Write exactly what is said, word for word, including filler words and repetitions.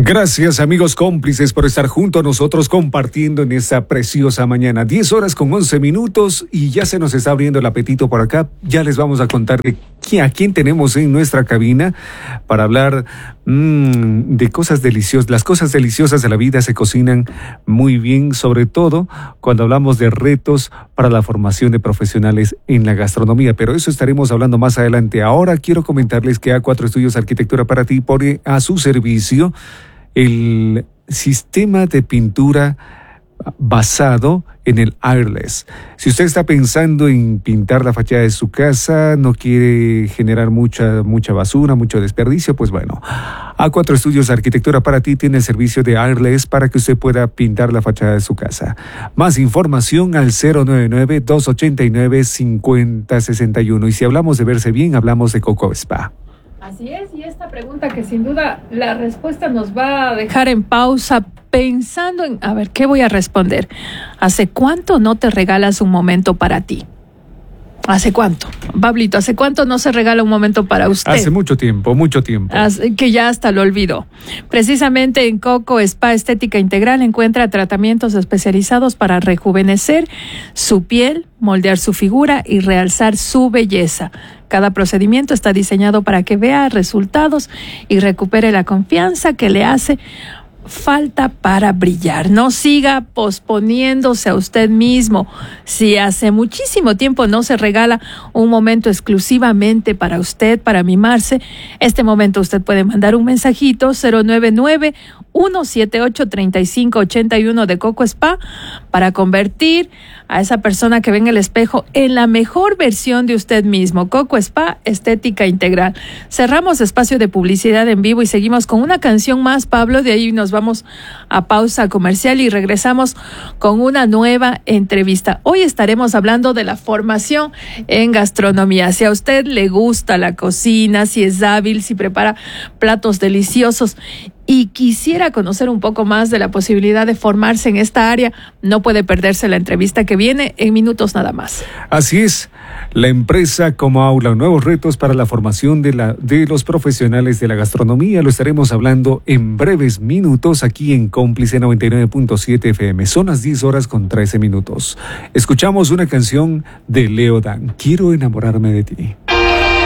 Gracias, amigos cómplices, por estar junto a nosotros compartiendo en esta preciosa mañana. diez horas con once minutos y ya se nos está abriendo el apetito por acá. Ya les vamos a contar de quién, a quién tenemos en nuestra cabina para hablar mmm, de cosas deliciosas. Las cosas deliciosas de la vida se cocinan muy bien, sobre todo cuando hablamos de retos para la formación de profesionales en la gastronomía. Pero eso estaremos hablando más adelante. Ahora quiero comentarles que A cuatro Estudios Arquitectura para ti pone a su servicio el sistema de pintura basado en el airless. Si usted está pensando en pintar la fachada de su casa, no quiere generar mucha, mucha basura, mucho desperdicio, pues bueno, A cuatro Estudios Arquitectura para ti tiene el servicio de airless para que usted pueda pintar la fachada de su casa. Más información al cero nueve nueve, dos ocho nueve, cinco cero seis uno. Y si hablamos de verse bien, hablamos de Coco Spa. Así es, y esta pregunta que sin duda la respuesta nos va a dejar en pausa pensando en, a ver, ¿qué voy a responder? ¿Hace cuánto no te regalas un momento para ti? ¿Hace cuánto? Pablito, ¿hace cuánto no se regala un momento para usted? Hace mucho tiempo, mucho tiempo. Hace, que ya hasta lo olvidó. Precisamente en Coco Spa Estética Integral encuentra tratamientos especializados para rejuvenecer su piel, moldear su figura y realzar su belleza. Cada procedimiento está diseñado para que vea resultados y recupere la confianza que le hace falta para brillar. No siga posponiéndose a usted mismo. Si hace muchísimo tiempo no se regala un momento exclusivamente para usted, para mimarse, este momento usted puede mandar un mensajito cero nueve nueve, uno siete ocho, tres cinco ocho uno de Coco Spa para convertir a esa persona que ve en el espejo en la mejor versión de usted mismo. Coco Spa Estética Integral. Cerramos espacio de publicidad en vivo y seguimos con una canción más, Pablo. De ahí nos vamos a pausa comercial y regresamos con una nueva entrevista. Hoy estaremos hablando de la formación en gastronomía. Si a usted le gusta la cocina, si es hábil, si prepara platos deliciosos y quisiera conocer un poco más de la posibilidad de formarse en esta área, no puede perderse la entrevista que viene en minutos nada más. Así es, la empresa Como Aula, nuevos retos para la formación de, la, de los profesionales de la gastronomía, lo estaremos hablando en breves minutos aquí en Cómplice noventa y nueve punto siete F M. Son las diez horas con trece minutos. Escuchamos una canción de Leo Dan, Quiero enamorarme de ti.